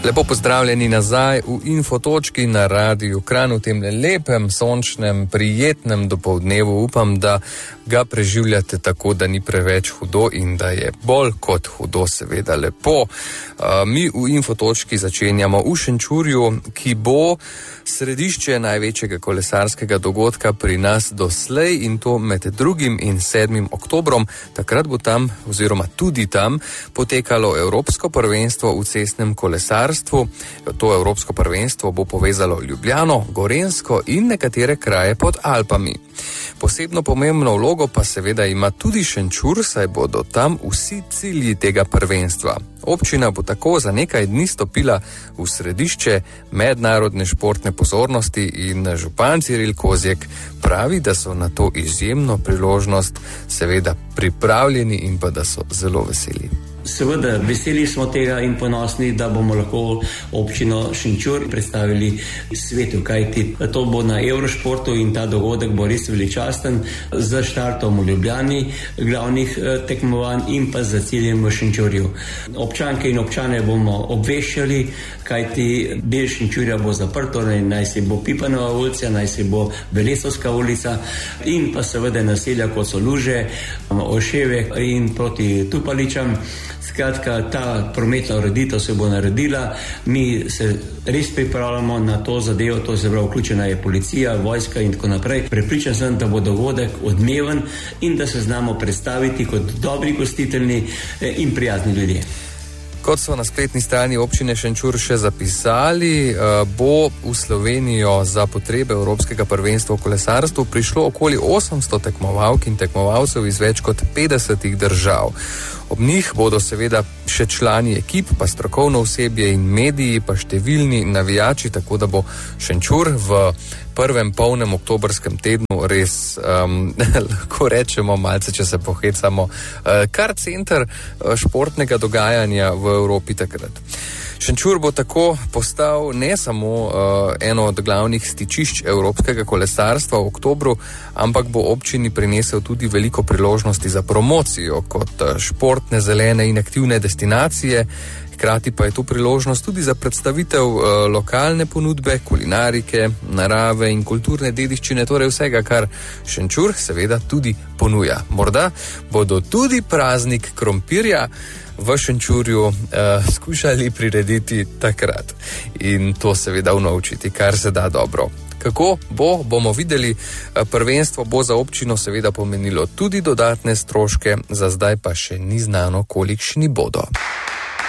Lepo pozdravljeni nazaj v Infotočki na Radiu Kranj v tem lepem, sončnem, prijetnem dopoldnevu. Upam, da ga preživljate tako, da ni preveč hudo in da je bolj kot hudo seveda lepo. Mi v Infotočki začenjamo v Šenčurju, ki bo središče največjega kolesarskega dogodka pri nas doslej, in to med 2. in 7. oktobrom. Takrat bo tam, oziroma tudi tam, potekalo Evropsko prvenstvo v cestnem kolesarstvu. To Evropsko prvenstvo bo povezalo Ljubljano, Gorenjsko in nekatere kraje pod Alpami. Posebno pomembno vlogo pa seveda ima tudi Šenčur, saj bodo tam vsi cilji tega prvenstva. Občina bo tako za nekaj dni stopila v središče mednarodne športne pozornosti in župan Ciril Kozjek pravi, da so na to izjemno priložnost seveda pripravljeni in pa da so zelo veseli. Seveda, veseli smo tega in ponosni, da bomo lahko občino Šenčur predstavili svetu, kajti to bo na Eurošportu in ta dogodek bo res veličasten z štartom v Ljubljani, glavnih tekmovanj in pa za ciljem v Šenčurju. Občanke in občane bomo obveščali, kajti del Šenčurja bo zaprto, naj se bo Pipanova ulica, naj se bo Velesovska ulica in pa seveda naselja, kot so Luže, Oševe in proti Tupaličam. Skratka, ta prometna ureditev se bo naredila, mi se res pripravljamo na to zadevo, to se pravi, vključena je policija, vojska in tako naprej. Prepričan sem, da bo dogodek odmeven in da se znamo predstaviti kot dobri gostitelji in prijazni ljudje. Kot so na spletni strani občine Šenčur še zapisali, bo v Slovenijo za potrebe Evropskega prvenstva v kolesarstvu prišlo okoli 800 tekmovalk in tekmovalcev iz več kot 50 držav. Ob njih bodo seveda še člani ekip, pa strokovno osebje in mediji, pa številni navijači, tako da bo Šenčur v prvem polnem oktobrskem tednu res, lahko rečemo malce, če se pohecamo, kar center športnega dogajanja v Evropi takrat. Šenčur bo tako postal ne samo eno od glavnih stičišč evropskega kolesarstva v oktobru, ampak bo občini prinesel tudi veliko priložnosti za promocijo kot športne, zelene in aktivne destinacije. Hkrati pa je tu priložnost tudi za predstavitev lokalne ponudbe, kulinarike, narave in kulturne dediščine, torej vsega, kar Šenčur seveda tudi ponuja. Morda bodo tudi praznik krompirja v Šenčurju skušali prirediti takrat in to seveda unovčiti, kar se da dobro. Kako bomo videli. Prvenstvo bo za občino seveda pomenilo tudi dodatne stroške, za zdaj pa še ni znano, kolikšni bodo.